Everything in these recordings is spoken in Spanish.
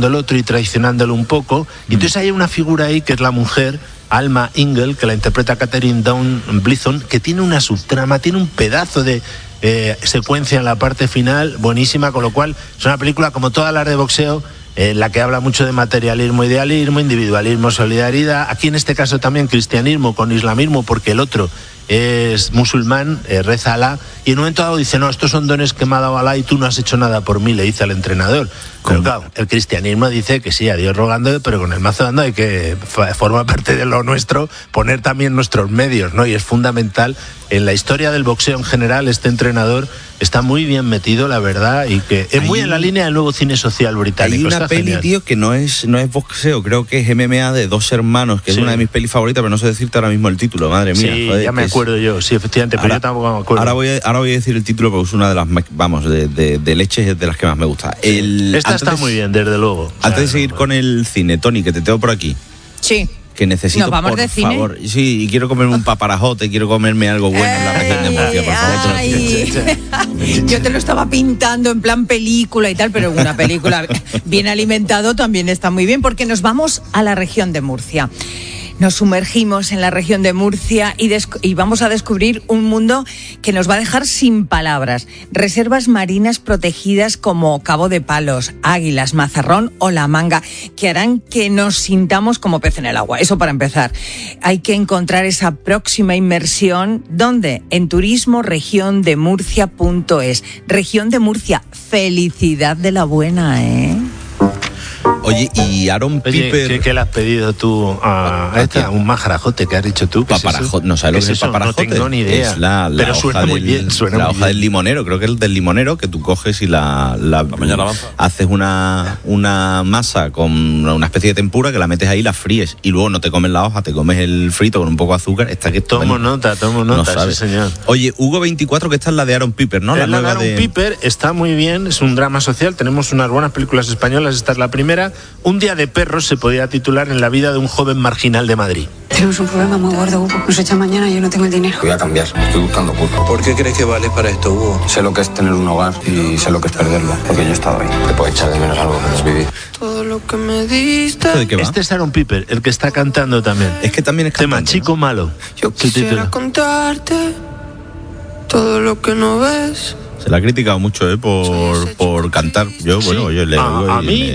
matando al otro y traicionándolo un poco. Y entonces hay una figura ahí que es la mujer, Alma Ingle, que la interpreta Catherine Dawn Blithon, que tiene una subtrama, tiene un pedazo de secuencia en la parte final buenísima, con lo cual es una película como todas las de boxeo, la que habla mucho de materialismo, idealismo, individualismo, solidaridad. Aquí en este caso también cristianismo con islamismo, porque el otro es musulmán, reza a Alá, y en un momento dado dice, no, estos son dones que me ha dado Alá y tú no has hecho nada por mí, le dice al entrenador. Pero claro, el cristianismo dice que sí, a Dios rogando, pero con el mazo dando hay que, forma parte de lo nuestro, poner también nuestros medios, ¿no? Y es fundamental. En la historia del boxeo en general, este entrenador está muy bien metido, la verdad, y que es muy en la línea del nuevo cine social británico. Hay una peli, genial, tío, que no es boxeo, creo que es MMA, de dos hermanos, que es una de mis pelis favoritas, pero no sé decirte ahora mismo el título, madre mía. Sí, joder, ya me acuerdo yo, sí, efectivamente, pero yo tampoco me acuerdo. Ahora voy a decir el título porque es una de las, vamos, de leches de las que más me gusta. Esta está muy bien, desde luego. Antes de seguir con el cine, Tony, que te tengo por aquí. Sí. Que necesito, ¿nos vamos por de cine? favor. Sí, y quiero comerme un paparajote, quiero comerme algo bueno en la región de Murcia, por favor. Yo te lo estaba pintando en plan película y tal, pero una película bien alimentado también está muy bien, porque nos vamos a la región de Murcia. Nos sumergimos en la región de Murcia y vamos a descubrir un mundo que nos va a dejar sin palabras. Reservas marinas protegidas como Cabo de Palos, Águilas, Mazarrón o La Manga, que harán que nos sintamos como pez en el agua. Eso para empezar. Hay que encontrar esa próxima inmersión. ¿Dónde? En turismoregiondemurcia.es. Región de Murcia. Felicidad de la buena, ¿eh? Oye, y Aaron Piper... ¿Qué le has pedido tú a esta? Un majarajote que has dicho tú. Paparajote, ¿no sabes lo que es paparajote? No tengo ni idea. Es la pero suena muy bien. La hoja del limonero, creo que es el del limonero, que tú coges y haces una masa con una especie de tempura, que la metes ahí, la fríes, y luego no te comes la hoja, te comes el frito con un poco de azúcar. Tomo nota, no sí, señor. Oye, Hugo 24, que esta es la de Aaron Piper, ¿no? La de Aaron Piper está muy bien, es un drama social, tenemos unas buenas películas españolas, esta es la primera. Un día de perros se podía titular en la vida de un joven marginal de Madrid. Tenemos un problema muy gordo, Hugo. Nos echa mañana y yo no tengo el dinero. Voy a cambiar, estoy buscando curro. ¿Por qué crees que vales para esto, Hugo? Sé lo que es tener un hogar y sé lo que es perderlo, porque yo he estado ahí. Te puedo echar de menos algo que no es vivir. Todo lo que me diste. ¿De qué va? Este es Aaron Piper, el que está cantando también. Es que también es cantante, tema Chico Malo. Yo quisiera contarte todo lo que no ves. Se la ha criticado mucho, por cantar. Yo, bueno, yo le a mí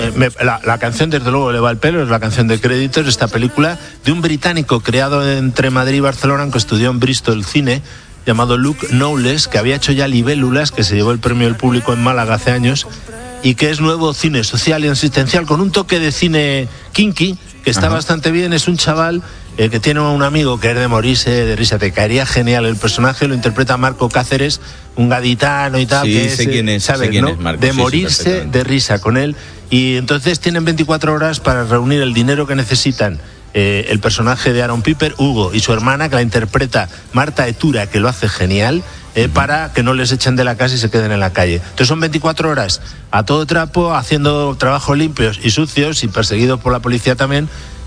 la canción, desde luego, le va al pelo, es la canción de créditos de esta película de un británico creado entre Madrid y Barcelona, que estudió en Bristol cine, llamado Luke Knowles, que había hecho ya Libélulas, que se llevó el premio del público en Málaga hace años, y que es nuevo cine social y asistencial con un toque de cine kinky, que está bastante bien. Es un chaval que tiene un amigo que es de morirse de risa, te caería genial el personaje, lo interpreta Marco Cáceres, un gaditano y tal, sí, que sé quién es, ¿sabes, sé quién no? es Marco, de sí, morirse de risa con él, y entonces tienen 24 horas para reunir el dinero que necesitan. El personaje de Aaron Piper, Hugo, y su hermana, que la interpreta Marta Etura, que lo hace genial, para que no les echen de la casa y se queden en la calle. Entonces son 24 horas a todo trapo, haciendo trabajos limpios y sucios y perseguidos por la policía también.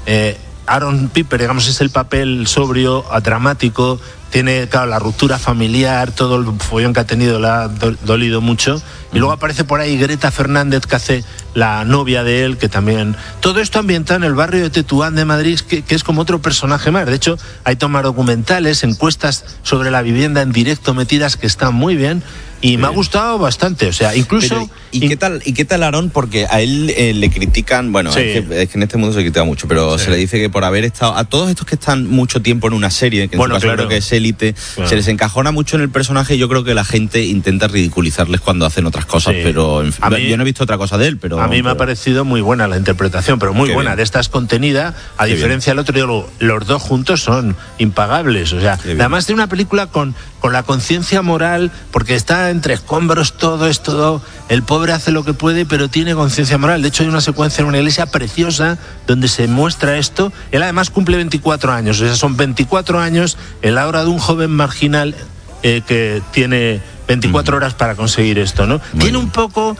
Aaron Piper, digamos, es el papel sobrio, dramático, tiene, claro, la ruptura familiar, todo el follón que ha tenido le ha dolido mucho. Y luego aparece por ahí Greta Fernández, que hace la novia de él, que también... Todo esto ambientado en el barrio de Tetuán de Madrid, que es como otro personaje más. De hecho, hay tomas documentales, encuestas sobre la vivienda en directo metidas, que están muy bien. Y me ha gustado bastante, o sea, incluso... Pero, ¿y qué tal Aaron? Porque a él le critican, bueno, sí, es que en este mundo se critica mucho, pero se le dice que por haber estado... A todos estos que están mucho tiempo en una serie, que en su caso creo que es Élite, se les encajona mucho en el personaje, y yo creo que la gente intenta ridiculizarles cuando hacen otras cosas, pero en fin, yo no he visto otra cosa de él, pero... A mí me ha parecido muy buena la interpretación, pero muy buena. De esta es contenida, a diferencia del otro, los dos juntos son impagables, o sea, además de una película con la conciencia moral, porque está entre escombros todo, el pobre hace lo que puede, pero tiene conciencia moral. De hecho, hay una secuencia en una iglesia preciosa donde se muestra esto. Él además cumple 24 años, o sea, son 24 años en la hora de un joven marginal que tiene 24 horas para conseguir esto, ¿no? Tiene un poco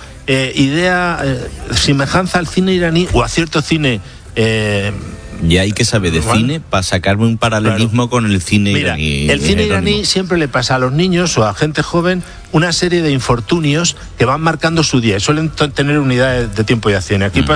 semejanza al cine iraní o a cierto cine... Y hay que saber de cine para sacarme un paralelismo con el cine iraní. El cine iraní siempre le pasa a los niños o a gente joven una serie de infortunios que van marcando su día y suelen tener unidades de tiempo y acción. Aquí